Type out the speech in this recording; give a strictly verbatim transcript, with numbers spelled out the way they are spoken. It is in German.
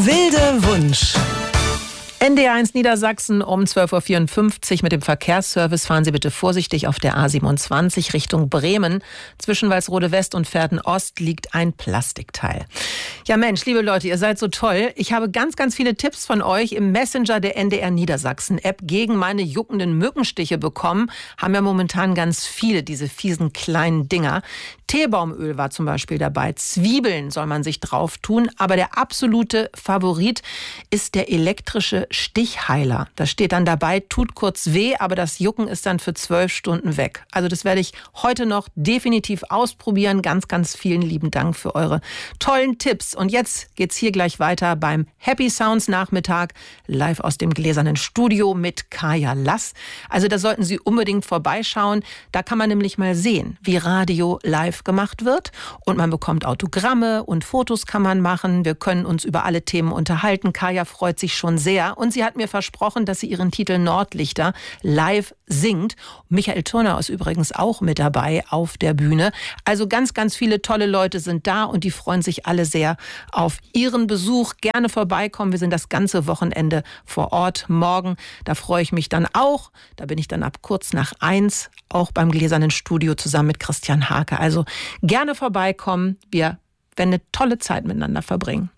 Wilde Wunsch. N D R eins Niedersachsen um zwölf Uhr vierundfünfzig mit dem Verkehrsservice. Fahren Sie bitte vorsichtig auf der A siebenundzwanzig Richtung Bremen. Zwischen Walsrode West und Verden Ost liegt ein Plastikteil. Ja Mensch, liebe Leute, ihr seid so toll. Ich habe ganz, ganz viele Tipps von euch im Messenger der N D R Niedersachsen App gegen meine juckenden Mückenstiche bekommen. Haben ja momentan ganz viele, diese fiesen kleinen Dinger. Teebaumöl war zum Beispiel dabei. Zwiebeln soll man sich drauf tun. Aber der absolute Favorit ist der elektrische Stichheiler. Da steht dann dabei, tut kurz weh, aber das Jucken ist dann für zwölf Stunden weg. Also das werde ich heute noch definitiv ausprobieren. Ganz, ganz vielen lieben Dank für eure tollen Tipps. Und jetzt geht's hier gleich weiter beim Happy Sounds Nachmittag, live aus dem gläsernen Studio mit Kaya Lass. Also da sollten Sie unbedingt vorbeischauen. Da kann man nämlich mal sehen, wie Radio live gemacht wird. Und man bekommt Autogramme und Fotos kann man machen. Wir können uns über alle Themen unterhalten. Kaya freut sich schon sehr. Und sie hat mir versprochen, dass sie ihren Titel Nordlichter live singt. Michael Turner ist übrigens auch mit dabei auf der Bühne. Also ganz, ganz viele tolle Leute sind da und die freuen sich alle sehr auf ihren Besuch. Gerne vorbeikommen. Wir sind das ganze Wochenende vor Ort. Morgen, da freue ich mich dann auch. Da bin ich dann ab kurz nach eins auch beim gläsernen Studio zusammen mit Christian Hake. Also gerne vorbeikommen. Wir werden eine tolle Zeit miteinander verbringen.